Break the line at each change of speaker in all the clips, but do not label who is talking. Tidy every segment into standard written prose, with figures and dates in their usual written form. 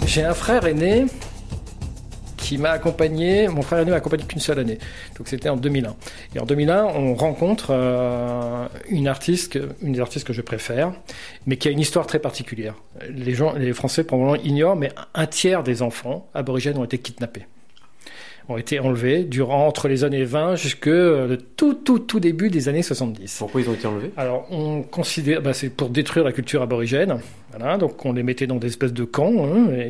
J'ai un frère aîné qui m'a accompagné, mon frère aîné m'a accompagné qu'une seule année, donc c'était en 2001. Et en 2001, on rencontre une des artistes que je préfère, mais qui a une histoire très particulière. Les Français probablement ignorent, mais un tiers des enfants aborigènes ont été kidnappés, ont été enlevés entre les années 20 jusque le tout début des années 70.
Pourquoi ils ont été enlevés ?
Alors, on considère, c'est pour détruire la culture aborigène. Voilà, donc on les mettait dans des espèces de camps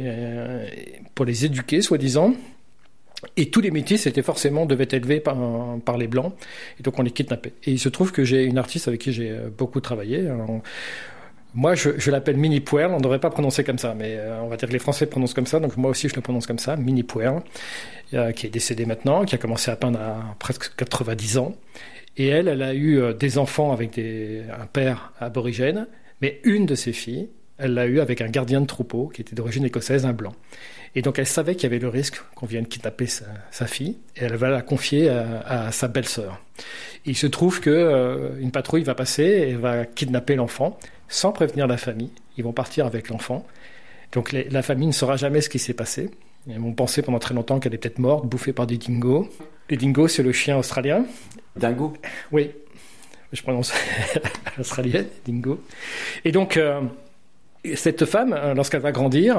pour les éduquer, soi-disant. Et tous les métis devaient être élevés par les Blancs. Et donc on les kidnappait. Et il se trouve que j'ai une artiste avec qui j'ai beaucoup travaillé. Alors, moi, je l'appelle Minnie Puerl. On ne devrait pas prononcer comme ça, mais on va dire que les Français prononcent comme ça. Donc moi aussi, je le prononce comme ça, Minnie Puerl, qui est décédée maintenant, qui a commencé à peindre à presque 90 ans. Et elle a eu des enfants avec un père aborigène, mais une de ses filles, elle l'a eu avec un gardien de troupeau qui était d'origine écossaise, un blanc. Et donc elle savait qu'il y avait le risque qu'on vienne kidnapper sa fille, et elle va la confier à sa belle-sœur. Il se trouve qu'une patrouille va passer et va kidnapper l'enfant, sans prévenir la famille. Ils vont partir avec l'enfant. Donc la famille ne saura jamais ce qui s'est passé. Ils vont penser pendant très longtemps qu'elle est peut-être morte, bouffée par des dingos. Les dingos, c'est le chien australien.
Dingo ?
Oui, je prononce à l'australienne, dingo. Et donc, cette femme, lorsqu'elle va grandir,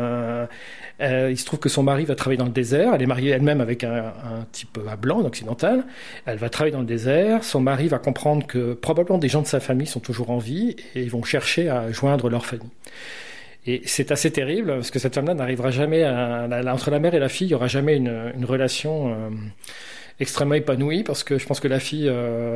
il se trouve que son mari va travailler dans le désert. Elle est mariée elle-même avec un type blanc, un occidental. Elle va travailler dans le désert. Son mari va comprendre que probablement des gens de sa famille sont toujours en vie et ils vont chercher à joindre leur famille. Et c'est assez terrible parce que cette femme-là n'arrivera jamais entre la mère et la fille, il n'y aura jamais une relation extrêmement épanouie, parce que je pense que la fille,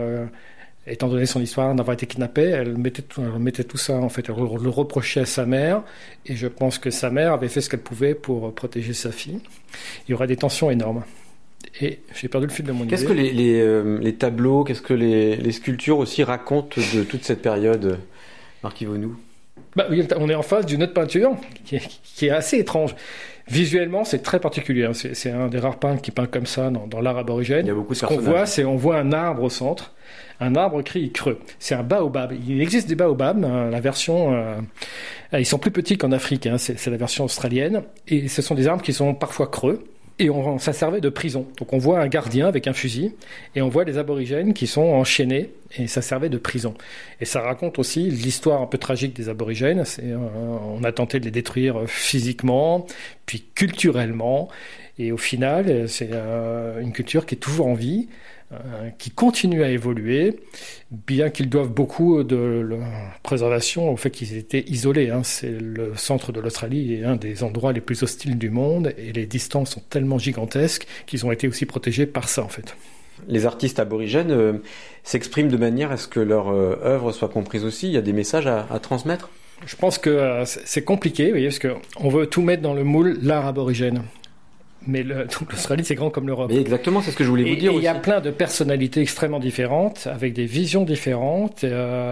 étant donné son histoire d'avoir été kidnappée, elle mettait tout ça, en fait, elle le reprochait à sa mère, et je pense que sa mère avait fait ce qu'elle pouvait pour protéger sa fille. Il y aurait des tensions énormes. Et j'ai perdu le fil de mon idée.
Qu'est-ce que les tableaux, qu'est-ce que les sculptures aussi racontent de toute cette période, Marc Yvonou ?
Oui, on est en face d'une autre peinture qui est assez étrange. Visuellement, c'est très particulier. C'est un des rares peintres qui peint comme ça dans l'art aborigène.
Il y a beaucoup de
Ce qu'on voit, on voit un arbre au centre, un arbre creux. C'est un baobab. Il existe des baobabs. La version, ils sont plus petits qu'en Afrique. C'est la version australienne. Et ce sont des arbres qui sont parfois creux. Et ça servait de prison. Donc on voit un gardien avec un fusil, et on voit les aborigènes qui sont enchaînés, et ça servait de prison. Et ça raconte aussi l'histoire un peu tragique des aborigènes. On a tenté de les détruire physiquement, puis culturellement, et au final, c'est une culture qui est toujours en vie, qui continue à évoluer, bien qu'ils doivent beaucoup de leur préservation au fait qu'ils étaient isolés. C'est le centre de l'Australie est un des endroits les plus hostiles du monde, et les distances sont tellement gigantesques qu'ils ont été aussi protégés par ça, en fait.
Les artistes aborigènes s'expriment de manière à ce que leur œuvre soit comprise aussi. Il y a des messages à transmettre ?
Je pense que c'est compliqué, vous voyez, parce qu'on veut tout mettre dans le moule l'art aborigène. Mais donc l'Australie, c'est grand comme l'Europe.
Mais exactement, c'est ce que je voulais vous dire aussi.
Il y a plein de personnalités extrêmement différentes, avec des visions différentes,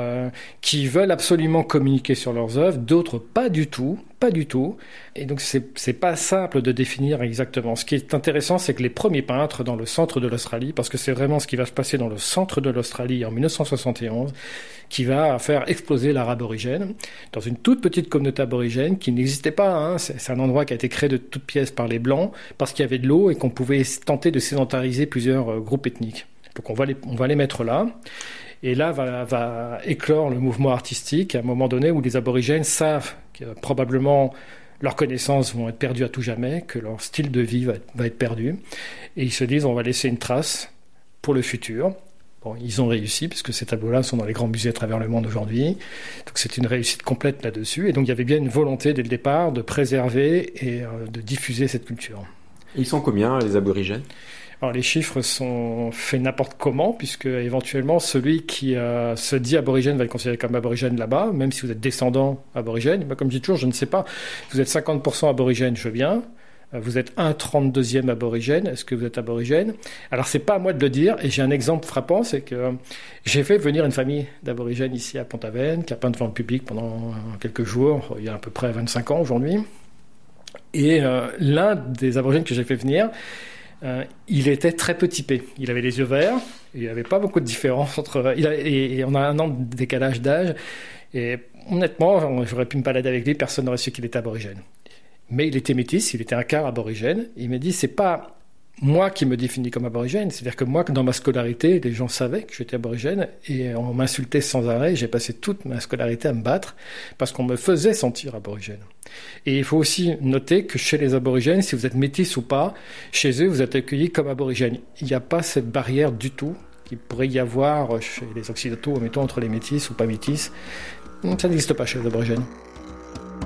qui veulent absolument communiquer sur leurs œuvres, d'autres pas du tout. Et donc c'est pas simple de définir exactement. Ce qui est intéressant, c'est que les premiers peintres dans le centre de l'Australie, parce que c'est vraiment ce qui va se passer dans le centre de l'Australie en 1971, qui va faire exploser l'art aborigène, dans une toute petite communauté aborigène qui n'existait pas. C'est un endroit qui a été créé de toutes pièces par les Blancs, parce qu'il y avait de l'eau et qu'on pouvait tenter de sédentariser plusieurs groupes ethniques. Donc on va les mettre là. Et là va éclore le mouvement artistique à un moment donné où les aborigènes savent que probablement leurs connaissances vont être perdues à tout jamais, que leur style de vie va être perdu. Et ils se disent, on va laisser une trace pour le futur. Bon, ils ont réussi, puisque ces tableaux-là sont dans les grands musées à travers le monde aujourd'hui. Donc c'est une réussite complète là-dessus. Et donc il y avait bien une volonté dès le départ de préserver et de diffuser cette culture.
Ils sont combien, les aborigènes ?
Alors les chiffres sont faits n'importe comment, puisque éventuellement celui qui se dit aborigène va être considéré comme aborigène là-bas, même si vous êtes descendant aborigène. Moi, comme je dis toujours, je ne sais pas. Vous êtes 50% aborigène, je veux bien. Vous êtes 1/32e aborigène. Est-ce que vous êtes aborigène ? Alors c'est pas à moi de le dire, et j'ai un exemple frappant, c'est que j'ai fait venir une famille d'aborigènes ici à Pont-Aven, qui a peint devant le public pendant quelques jours, il y a à peu près 25 ans aujourd'hui. Et l'un des aborigènes que j'ai fait venir, il était très peu typé. Il avait les yeux verts, il n'y avait pas beaucoup de différence et on a 1 an de décalage d'âge. Et honnêtement, j'aurais pu me balader avec lui, personne n'aurait su qu'il était aborigène. mais il était métis, il était un quart aborigène. Il m'a dit, c'est pas moi qui me définis comme aborigène, c'est-à-dire que moi, dans ma scolarité, les gens savaient que j'étais aborigène et on m'insultait sans arrêt. J'ai passé toute ma scolarité à me battre parce qu'on me faisait sentir aborigène. Et il faut aussi noter que chez les aborigènes, si vous êtes métis ou pas, chez eux, vous êtes accueillis comme aborigène. Il n'y a pas cette barrière du tout qu'il pourrait y avoir chez les occidentaux, mettons, entre les métis ou pas métis. Ça n'existe pas chez les aborigènes.